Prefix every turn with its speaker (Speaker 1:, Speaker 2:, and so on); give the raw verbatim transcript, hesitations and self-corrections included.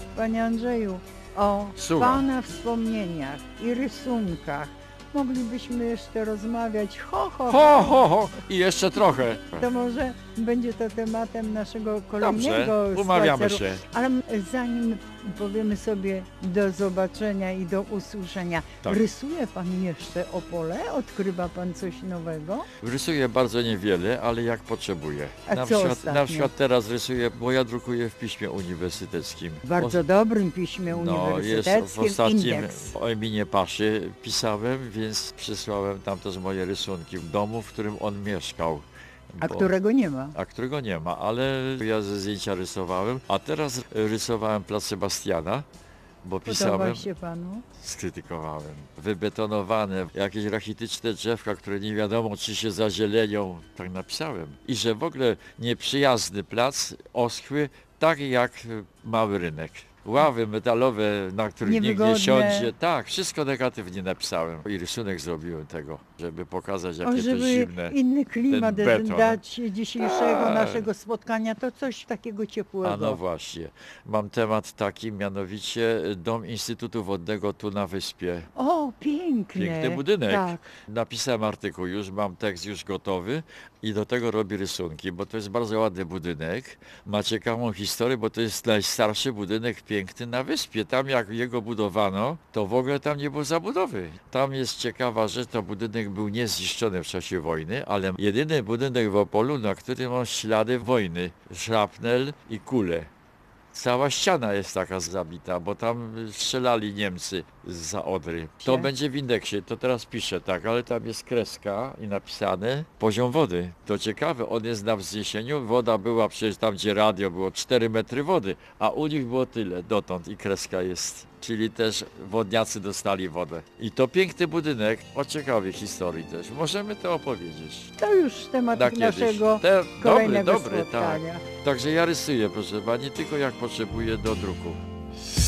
Speaker 1: Panie Andrzeju, o
Speaker 2: Słucham.
Speaker 1: Pana wspomnieniach i rysunkach moglibyśmy jeszcze rozmawiać. Ho, ho,
Speaker 2: Ho, ho, ho! I jeszcze trochę.
Speaker 1: To może będzie to tematem naszego kolejnego
Speaker 2: Dobrze, umawiamy
Speaker 1: spaceru.
Speaker 2: się.
Speaker 1: Ale zanim powiemy sobie do zobaczenia i do usłyszenia,
Speaker 2: Tak.
Speaker 1: rysuje Pan jeszcze Opole? Odkrywa Pan coś nowego?
Speaker 2: Rysuję bardzo niewiele, ale jak potrzebuję.
Speaker 1: A
Speaker 2: na,
Speaker 1: co
Speaker 2: przykład,
Speaker 1: ostatnio?
Speaker 2: na przykład teraz rysuję, bo ja drukuję w piśmie uniwersyteckim.
Speaker 1: W bardzo dobrym piśmie
Speaker 2: No, jest
Speaker 1: uniwersyteckim,
Speaker 2: w ostatnim
Speaker 1: Indeks.
Speaker 2: o Eminie Paszy pisałem, więc przysłałem tam też moje rysunki w domu, w którym on mieszkał.
Speaker 1: A
Speaker 2: Bo-
Speaker 1: którego nie ma.
Speaker 2: a którego nie ma, ale ja ze zdjęcia rysowałem, a teraz rysowałem plac Sebastiana, bo pisałem,
Speaker 1: Podoba się Panu?
Speaker 2: skrytykowałem. Wybetonowane, jakieś rachityczne drzewka, które nie wiadomo czy się zazielenią, tak napisałem. I że w ogóle nieprzyjazny plac, oschły, tak jak mały rynek. Ławy metalowe, na których nikt nie
Speaker 1: Niewygodne.
Speaker 2: siądzie. Tak, wszystko negatywnie napisałem. I rysunek zrobiłem tego, żeby pokazać, jakie
Speaker 1: O,
Speaker 2: to jest
Speaker 1: żeby
Speaker 2: zimne.
Speaker 1: inny klimat
Speaker 2: ten beton.
Speaker 1: dać dzisiejszego
Speaker 2: Tak.
Speaker 1: naszego spotkania, to coś takiego ciepłego.
Speaker 2: A no właśnie, mam temat taki, mianowicie Dom Instytutu Wodnego tu na wyspie.
Speaker 1: O, pięknie.
Speaker 2: Piękny budynek.
Speaker 1: Tak.
Speaker 2: Napisałem artykuł już, mam tekst już gotowy i do tego robię rysunki, bo to jest bardzo ładny budynek. Ma ciekawą historię, bo to jest najstarszy budynek piękny na wyspie. Tam jak jego budowano, to w ogóle tam nie było zabudowy. Tam jest ciekawa rzecz, to budynek był niezniszczony w czasie wojny, ale jedyny budynek w Opolu, na którym ma ślady wojny, szrapnel i kule. Cała ściana jest taka zabita, bo tam strzelali Niemcy zza Odry. To
Speaker 1: Cie.
Speaker 2: będzie w indeksie, to teraz piszę tak, ale tam jest kreska i napisane poziom wody. To ciekawe, on jest na wzniesieniu, woda była przecież tam, gdzie radio było cztery metry wody, a u nich było tyle dotąd i kreska jest. Czyli też wodniacy dostali wodę. I to piękny budynek o ciekawej historii też. Możemy to opowiedzieć.
Speaker 1: To już temat
Speaker 2: Na kiedyś.
Speaker 1: naszego
Speaker 2: Te, dobry,
Speaker 1: kolejnego
Speaker 2: dobry, tak.
Speaker 1: spotkania.
Speaker 2: Także ja rysuję, proszę pani, tylko jak potrzebuję do druku.